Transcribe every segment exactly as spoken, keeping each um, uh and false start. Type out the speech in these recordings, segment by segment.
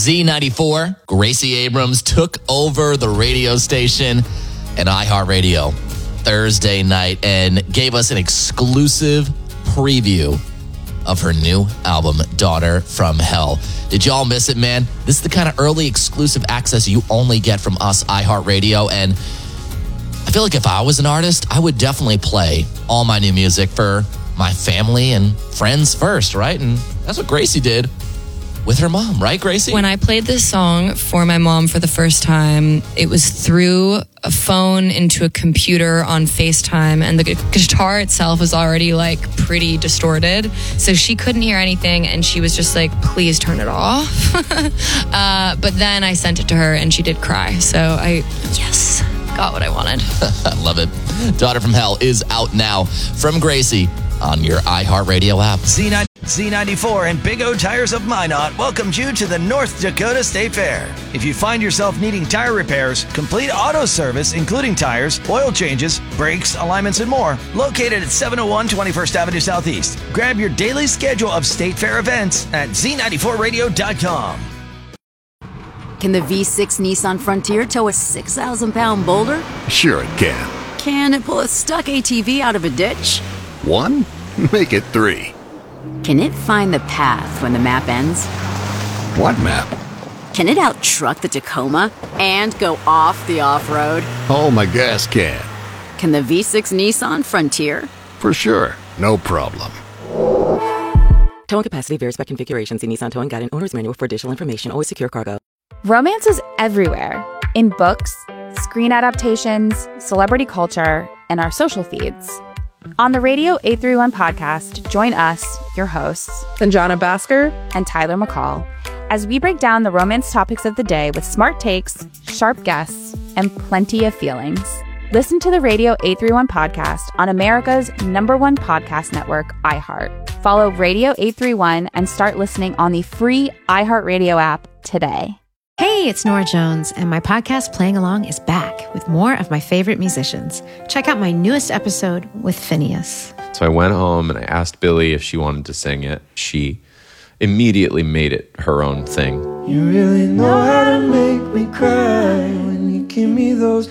Z ninety-four, Gracie Abrams took over the radio station and iHeartRadio Thursday night and gave us an exclusive preview of her new album, Daughter from Hell. Did y'all miss it, man? This is the kind of early exclusive access you only get from us, iHeartRadio, and I feel like if I was an artist, I would definitely play all my new music for my family and friends first, right? And that's what Gracie did with her mom, right, Gracie? When I played this song for my mom for the first time, it was through a phone into a computer on FaceTime, and the gu- guitar itself was already like pretty distorted, so she couldn't hear anything, and she was just like, please turn it off. uh, but then I sent it to her, and she did cry, so I, yes, got what I wanted. I love it. Daughter from Hell is out now from Gracie on your iHeartRadio app. Z ninety-four and Big O Tires of Minot welcomes you to the North Dakota State Fair. If you find yourself needing tire repairs, complete auto service, including tires, oil changes, brakes, alignments, and more, located at seven oh one twenty-first Avenue Southeast. Grab your daily schedule of State Fair events at Z ninety-four radio dot com. Can the V six Nissan Frontier tow a six thousand pound boulder? Sure it can. Can it pull a stuck A T V out of a ditch? One? Make it three. Can it find the path when the map ends? What map? Can it out-truck the Tacoma and go off the off-road? Oh, my gas can. Can the V six Nissan Frontier? For sure. No problem. Towing capacity varies by configuration. See Nissan Towing Guide and Owner's Manual for additional information. Always secure cargo. Romance is everywhere. In books, screen adaptations, celebrity culture, and our social feeds. On the Radio eight thirty-one podcast, join us, your hosts, Sanjana Bhaskar and Tyler McCall, as we break down the romance topics of the day with smart takes, sharp guests, and plenty of feelings. Listen to the Radio eight thirty-one podcast on America's number one podcast network, iHeart. Follow Radio eight thirty-one and start listening on the free iHeartRadio app today. Hey, it's Nora Jones, and my podcast Playing Along is back with more of my favorite musicians. Check out my newest episode with Phineas. So I went home and I asked Billy if she wanted to sing it. She immediately made it her own thing. You really know how to make me cry when you give me those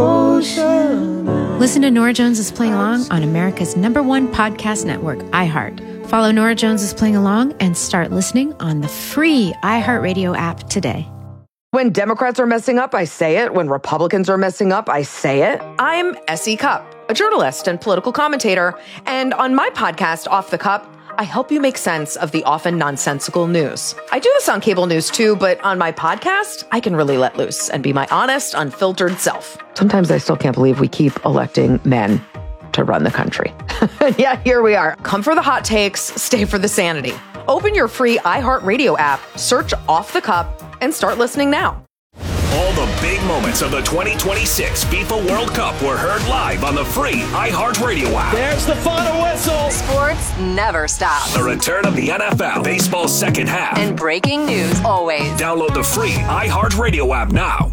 ocean eyes. Listen to Nora Jones' Playing Along on America's number one podcast network, iHeart. Follow Nora Jones' Playing Along and start listening on the free iHeartRadio app today. When Democrats are messing up, I say it. When Republicans are messing up, I say it. I'm Essie Cupp, a journalist and political commentator. And on my podcast, Off the Cup, I help you make sense of the often nonsensical news. I do this on cable news too, but on my podcast, I can really let loose and be my honest, unfiltered self. Sometimes I still can't believe we keep electing men to run the country. Yeah, here we are. Come for the hot takes, stay for the sanity. Open your free iHeartRadio app, search Off the Cup, and start listening now. All the big moments of the twenty twenty-six FIFA World Cup were heard live on the free iHeartRadio app. There's the final whistle. Sports never stop. The return of the N F L, baseball's second half. And breaking news always. Download the free iHeartRadio app now.